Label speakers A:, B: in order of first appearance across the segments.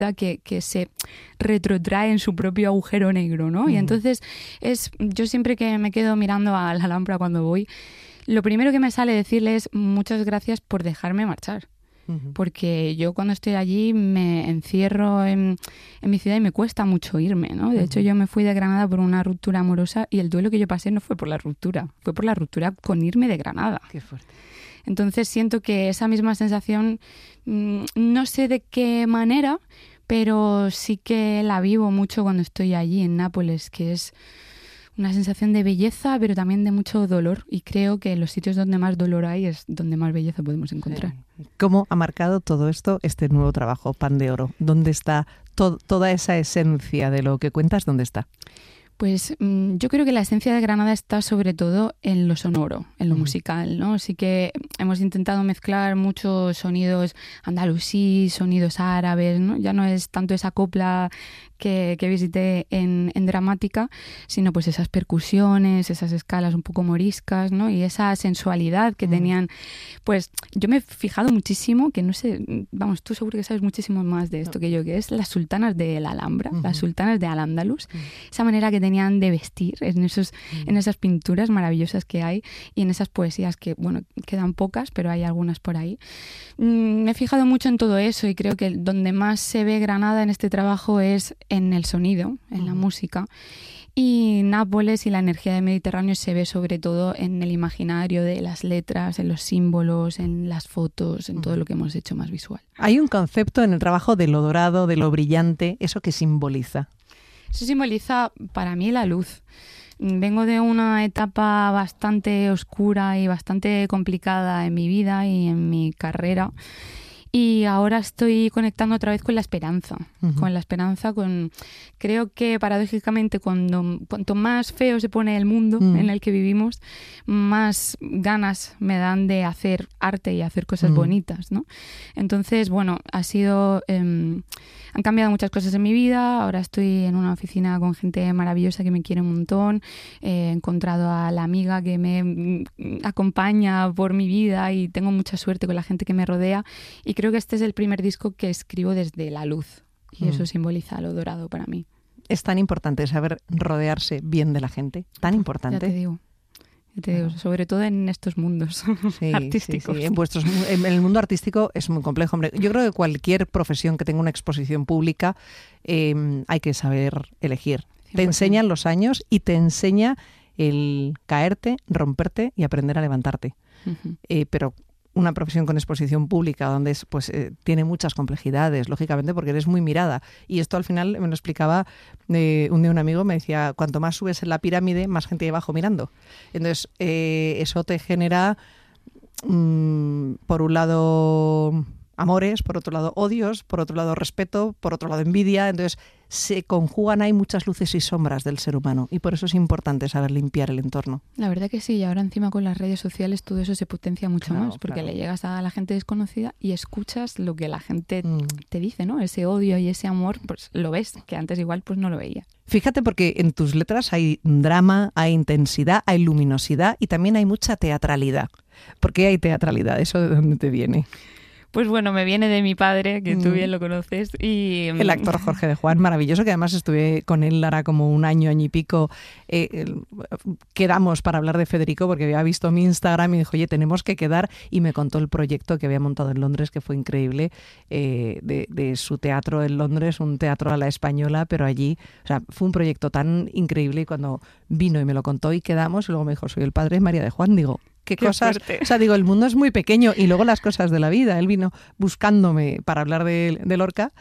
A: que se retrotrae en su propio agujero negro, ¿no? Y entonces yo siempre que me quedo mirando a la Alhambra cuando voy, lo primero que me sale decirle es muchas gracias por dejarme marchar. Porque yo cuando estoy allí me encierro en mi ciudad y me cuesta mucho irme, ¿no? De hecho, yo me fui de Granada por una ruptura amorosa y el duelo que yo pasé no fue por la ruptura, fue por la ruptura con irme de Granada.
B: Qué fuerte.
A: Entonces siento que esa misma sensación, no sé de qué manera, pero sí que la vivo mucho cuando estoy allí en Nápoles, que es una sensación de belleza, pero también de mucho dolor. Y creo que en los sitios donde más dolor hay es donde más belleza podemos encontrar.
B: ¿Cómo ha marcado todo esto, este nuevo trabajo, Pan de Oro? ¿Dónde está toda esa esencia de lo que cuentas? ¿Dónde está?
A: Pues yo creo que la esencia de Granada está sobre todo en lo sonoro, en lo musical, ¿no? Así que hemos intentado mezclar muchos sonidos andalusí, sonidos árabes, ¿no? Ya no es tanto esa copla que visité en Dramática, sino pues esas percusiones, esas escalas un poco moriscas, ¿no? Y esa sensualidad que tenían. Pues yo me he fijado muchísimo, que no sé, vamos, tú seguro que sabes muchísimo más de esto que yo, que es las sultanas de la Alhambra, las sultanas de Al-Ándalus, esa manera que tenían de vestir en esas pinturas maravillosas que hay y en esas poesías que, bueno, quedan pocas, pero hay algunas por ahí. Me he fijado mucho en todo eso y creo que donde más se ve Granada en este trabajo es en el sonido, en la música. Y Nápoles y la energía del Mediterráneo se ve sobre todo en el imaginario de las letras, en los símbolos, en las fotos, en todo lo que hemos hecho más visual.
B: Hay un concepto en el trabajo de lo dorado, de lo brillante, ¿eso qué simboliza?
A: Eso simboliza para mí la luz. Vengo de una etapa bastante oscura y bastante complicada en mi vida y en mi carrera. Y ahora estoy conectando otra vez con la esperanza, creo que paradójicamente cuanto más feo se pone el mundo en el que vivimos, más ganas me dan de hacer arte y hacer cosas bonitas, ¿no? Entonces, bueno, han cambiado muchas cosas en mi vida, ahora estoy en una oficina con gente maravillosa que me quiere un montón, he encontrado a la amiga que me acompaña por mi vida y tengo mucha suerte con la gente que me rodea y creo que este es el primer disco que escribo desde la luz y eso simboliza lo dorado para mí.
B: Es tan importante saber rodearse bien de la gente, tan importante.
A: Ya te digo, sobre todo en estos mundos artísticos.
B: Sí. En el mundo artístico es muy complejo. Hombre, yo creo que cualquier profesión que tenga una exposición pública hay que saber elegir. 100%. Te enseñan los años y te enseña el caerte, romperte y aprender a levantarte. Pero una profesión con exposición pública donde tiene muchas complejidades, lógicamente, porque eres muy mirada. Y esto al final me lo explicaba un día un amigo, me decía, cuanto más subes en la pirámide, más gente hay abajo mirando. Entonces, eso te genera, por un lado, amores, por otro lado, odios, por otro lado, respeto, por otro lado, envidia. Entonces, se conjugan ahí muchas luces y sombras del ser humano y por eso es importante saber limpiar el entorno.
A: La verdad que sí, y ahora encima con las redes sociales todo eso se potencia mucho más, porque le llegas a la gente desconocida y escuchas lo que la gente te dice, ¿no? Ese odio y ese amor, pues lo ves, que antes igual pues no lo veía.
B: Fíjate, porque en tus letras hay drama, hay intensidad, hay luminosidad y también hay mucha teatralidad. ¿Por qué hay teatralidad? ¿Eso de dónde te viene?
A: Pues bueno, me viene de mi padre, que tú bien lo conoces. Y
B: el actor Jorge de Juan, maravilloso, que además estuve con él ahora como un año y pico. Quedamos para hablar de Federico porque había visto mi Instagram y dijo, oye, tenemos que quedar. Y me contó el proyecto que había montado en Londres, que fue increíble, de su teatro en Londres, un teatro a la española, pero allí, o sea, fue un proyecto tan increíble y cuando vino y me lo contó y quedamos, y luego me dijo, soy el padre de María de Juan, digo, qué cosas, fuerte. O sea, digo, el mundo es muy pequeño y luego las cosas de la vida. Él vino buscándome para hablar de Lorca.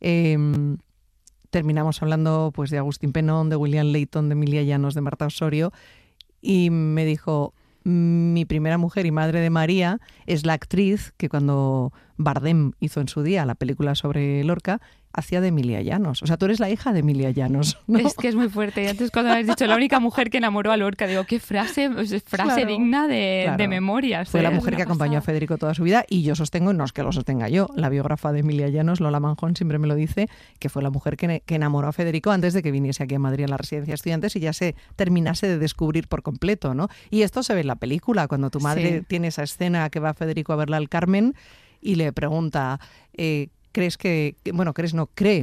B: Terminamos hablando pues de Agustín Penón, de William Layton, de Emilia Llanos, de Marta Osorio y me dijo, mi primera mujer y madre de María es la actriz que cuando Bardem hizo en su día la película sobre Lorca, hacía de Emilia Llanos. O sea, tú eres la hija de Emilia Llanos, ¿no?
A: Es que es muy fuerte. Y antes cuando me has dicho la única mujer que enamoró a Lorca, digo, qué frase claro, digna de memorias.
B: Fue la mujer que acompañó a Federico toda su vida y yo sostengo, no es que lo sostenga yo, la biógrafa de Emilia Llanos, Lola Manjón, siempre me lo dice, que fue la mujer que enamoró a Federico antes de que viniese aquí a Madrid a la residencia de estudiantes y ya se terminase de descubrir por completo, ¿no? Y esto se ve en la película, cuando tu madre tiene esa escena que va Federico a verla al Carmen y le pregunta... crees que, bueno, crees no,